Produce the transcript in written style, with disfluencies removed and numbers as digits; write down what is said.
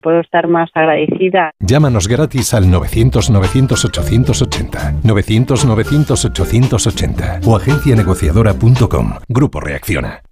puedo estar más agradecida. Llámanos gratis al 900-900-880, 900-900-880 o agencianegociadora.com. Grupo Reacciona.